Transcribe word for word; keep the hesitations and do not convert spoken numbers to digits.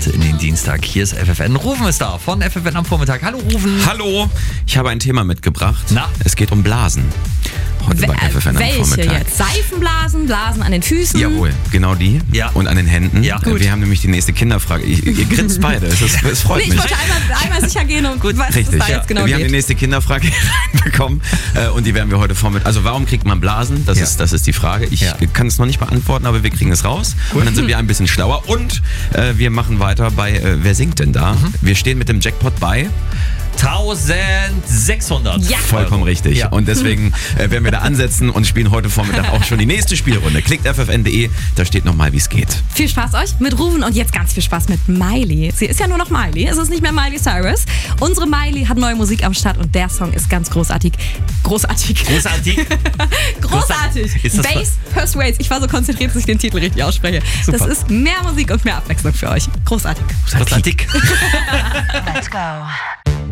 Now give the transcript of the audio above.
Start in den Dienstag. Hier ist F F N. Rufen ist da von F F N am Vormittag. Hallo Rufen. Hallo, ich habe ein Thema mitgebracht. Na? Es geht um Blasen. Heute bei F F N am Welche Vormittag. jetzt? Seifenblasen, Blasen an den Füßen? Jawohl, genau die. Ja. Und an den Händen. Ja. Gut. Wir haben nämlich die nächste Kinderfrage. Ihr, ihr grinst beide, es, ist, es freut Nee, ich mich. wollte einmal, einmal sicher gehen und Gut, was Richtig, es da ja. jetzt genau wir geht. haben die nächste Kinderfrage reinbekommen äh, und die werden wir heute Vormittag. Also warum kriegt man Blasen? Das, Ja. ist, das ist die Frage. Ich Ja. kann es noch nicht beantworten, aber wir kriegen es raus. Und dann sind wir ein bisschen schlauer. Und äh, wir machen weiter bei äh, Wer singt denn da? Mhm. Wir stehen mit dem Jackpot bei. eintausendsechshundert. Ja. Vollkommen richtig. Ja. Und deswegen äh, werden wir da ansetzen und spielen heute Vormittag auch schon die nächste Spielrunde. Klickt f f n punkt d e, da steht nochmal, wie es geht. Viel Spaß euch mit Rufen und jetzt ganz viel Spaß mit Miley. Sie ist ja nur noch Miley, es ist nicht mehr Miley Cyrus. Unsere Miley hat neue Musik am Start und der Song ist ganz großartig. Großartig. Großartig. Großartig. Ist das Bass Persuades. Ich war so konzentriert, dass ich den Titel richtig ausspreche. Super. Das ist mehr Musik und mehr Abwechslung für euch. Großartig. Großartig. Let's go.